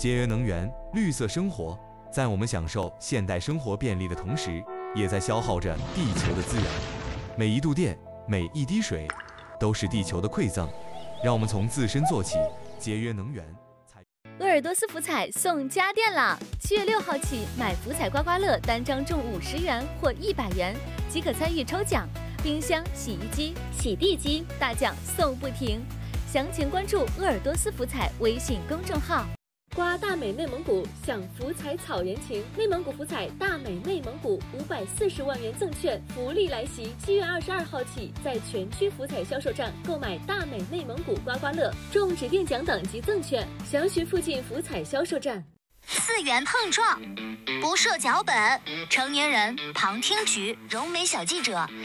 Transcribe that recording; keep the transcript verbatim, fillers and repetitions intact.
节约能源，绿色生活，在我们享受现代生活便利的同时，也在消耗着地球的资源。每一度电，每一滴水，都是地球的馈赠。让我们从自身做起，节约能源。 鄂尔多斯福彩送家电啦！七月六号起，买福彩刮刮乐单张中五十元或一百元，即可参与抽奖。冰箱、洗衣机、洗地机大奖送不停。详情关注鄂尔多斯福彩微信公众号。 刮大美内蒙古，享福彩草原情。内蒙古福彩大美内蒙古五百四十万元赠券福利来袭！七月二十二号起，在全区福彩销售站购买大美内蒙古刮刮乐，中指定奖等及赠券。详询附近福彩销售站。 四元碰撞，不设脚本，成年人旁听局，柔美小记者。